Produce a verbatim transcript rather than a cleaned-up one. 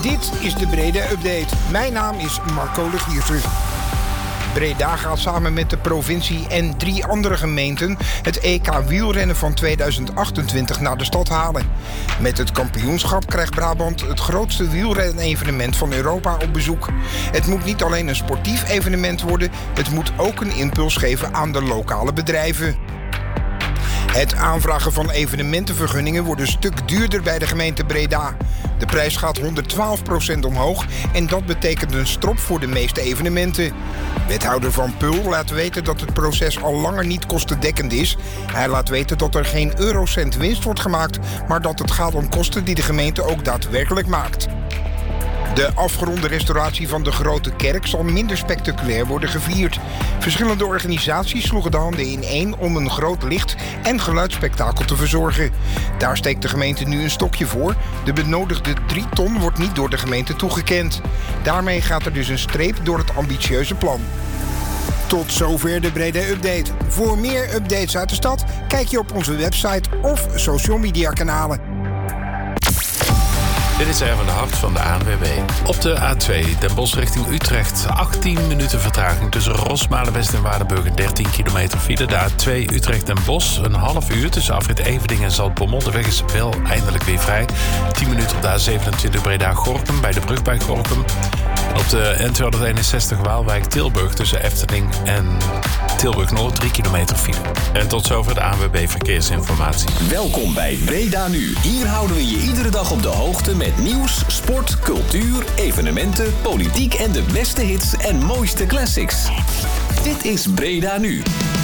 Dit is de Breda Update. Mijn naam is Marco de Giersen. Breda gaat samen met de provincie en drie andere gemeenten het E K wielrennen van tweeduizend achtentwintig naar de stad halen. Met het kampioenschap krijgt Brabant het grootste wielrenevenement van Europa op bezoek. Het moet niet alleen een sportief evenement worden, het moet ook een impuls geven aan de lokale bedrijven. Het aanvragen van evenementenvergunningen wordt een stuk duurder bij de gemeente Breda. De prijs gaat honderdtwaalf procent omhoog en dat betekent een strop voor de meeste evenementen. Wethouder Van Pul laat weten dat het proces al langer niet kostendekkend is. Hij laat weten dat er geen eurocent winst wordt gemaakt, maar dat het gaat om kosten die de gemeente ook daadwerkelijk maakt. De afgeronde restauratie van de Grote Kerk zal minder spectaculair worden gevierd. Verschillende organisaties sloegen de handen ineen om een groot licht- en geluidsspektakel te verzorgen. Daar steekt de gemeente nu een stokje voor. De benodigde drie ton wordt niet door de gemeente toegekend. Daarmee gaat er dus een streep door het ambitieuze plan. Tot zover de Breda Update. Voor meer updates uit de stad kijk je op onze website of social media kanalen. Dit is Erwin de Hart van de A N W B. Op de A twee, Den Bosch richting Utrecht. achttien minuten vertraging tussen Rosmalen-West en Waardenburg. dertien kilometer file. De A twee, Utrecht-Den Bosch. Een half uur tussen afrit Evening en Zaltbommel. De weg is wel eindelijk weer vrij. tien minuten op de A zevenentwintig Breda-Gorinchem. Bij de brug bij Gorinchem. Op de N tweehonderdeenenzestig Waalwijk-Tilburg tussen Efteling en Tilburg-Noord. drie kilometer file. En tot zover de A N W B Verkeersinformatie. Welkom bij Breda Nu. Hier houden we je iedere dag op de hoogte met nieuws, sport, cultuur, evenementen, politiek en de beste hits en mooiste classics. Dit is Breda Nu.